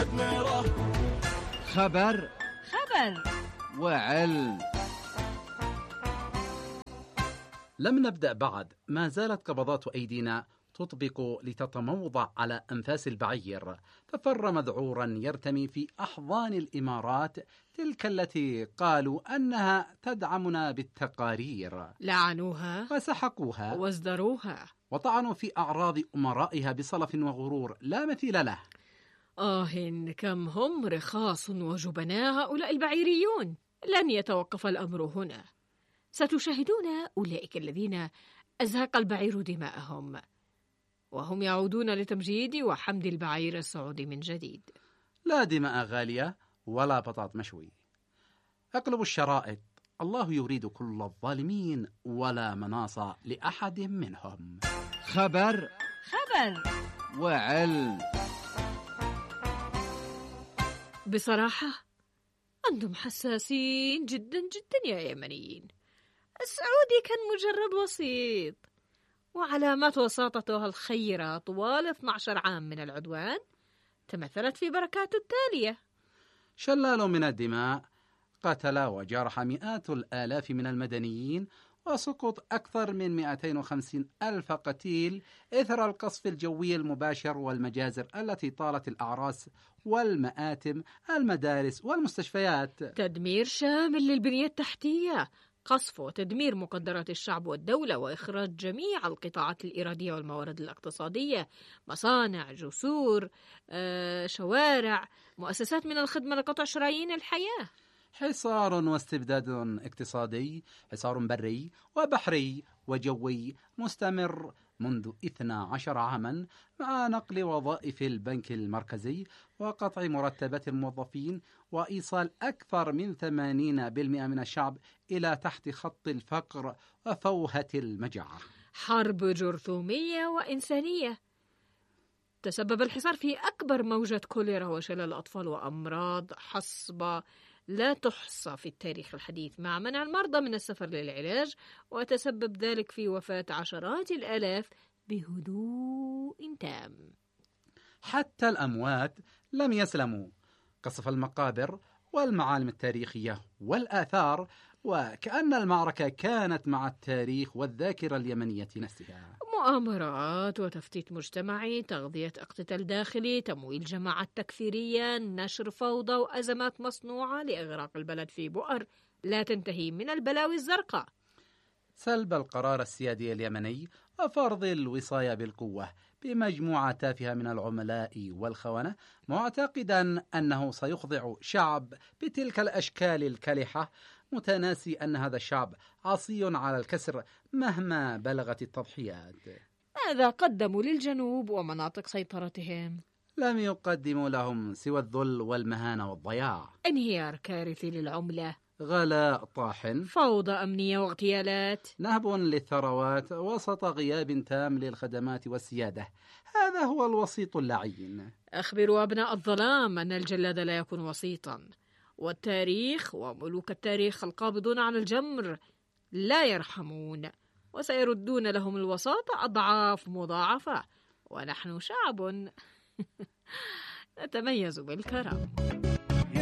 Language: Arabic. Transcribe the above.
تدميره. خبر وعلم. لم نبدأ بعد، ما زالت قبضات أيدينا تطبق لتتموضع على أنفاس البعير، ففر مذعورا يرتمي في أحضان الإمارات، تلك التي قالوا أنها تدعمنا بالتقارير، لعنوها وسحقوها وازدروها وطعنوا في أعراض أمرائها بصلف وغرور لا مثيل له. كم هم رخاص وجبناء هؤلاء البعيريون. لن يتوقف الأمر هنا، ستشاهدون أولئك الذين أزهق البعير دماءهم وهم يعودون لتمجيد وحمد البعير السعودي من جديد. لا دماء غالية ولا بطاط مشوي. اقلبوا الشرائط، الله يريد كل الظالمين ولا مناص لأحد منهم. خبر وعلم. بصراحة أنتم حساسين جدا جدا يا يمنيين. السعودي كان مجرد وسيط، وعلامات وساطته الخيرة طوال 12 عام من العدوان تمثلت في بركاته التالية: شلال من الدماء، قتل وجرح مئات الآلاف من المدنيين، وسقط أكثر من 250 ألف قتيل إثر القصف الجوي المباشر والمجازر التي طالت الأعراس والمآتم، المدارس والمستشفيات. تدمير شامل للبنية التحتية، قصف وتدمير مقدرات الشعب والدولة، وإخراج جميع القطاعات الإرادية والموارد الاقتصادية، مصانع، جسور، شوارع، مؤسسات من الخدمة لقطع شرايين الحياة. حصار واستبداد اقتصادي، حصار بري وبحري وجوي مستمر منذ 12 عاما، مع نقل وظائف البنك المركزي وقطع مرتبات الموظفين وإيصال أكثر من 80% من الشعب إلى تحت خط الفقر وفوهة المجاعة. حرب جرثومية وإنسانية. تسبب الحصار في أكبر موجة كوليرا وشلل أطفال وأمراض حصبة لا تحصى في التاريخ الحديث، مع منع المرضى من السفر للعلاج، وتسبب ذلك في وفاة عشرات الآلاف بهدوء تام. حتى الأموات لم يسلموا. قصف المقابر والمعالم التاريخية والآثار، وكأن المعركة كانت مع التاريخ والذاكرة اليمنية نفسها. مؤامرات وتفتيت مجتمعي، تغذية اقتتال داخلي، تمويل جماعات تكفيرية، نشر فوضى وأزمات مصنوعة لإغراق البلد في بؤر لا تنتهي من البلاوي الزرقاء. سلب القرار السيادي اليمني وفرض الوصاية بالقوة بمجموعة تافهة من العملاء والخونة، معتقدا أنه سيخضع شعب بتلك الأشكال الكلحة، متناسي أن هذا الشعب عصي على الكسر مهما بلغت التضحيات. ماذا قدموا للجنوب ومناطق سيطرتهم؟ لم يقدموا لهم سوى الذل والمهانة والضياع. انهيار كارثي للعملة، غلاء طاحن، فوضى أمنية واغتيالات، نهب للثروات وسط غياب تام للخدمات والسيادة. هذا هو الوسيط اللعين. أخبروا أبناء الظلام أن الجلاد لا يكون وسيطا، والتاريخ وملوك التاريخ القابضون على الجمر لا يرحمون، وسيردون لهم الوساطة أضعاف مضاعفة، ونحن شعب نتميز بالكرم.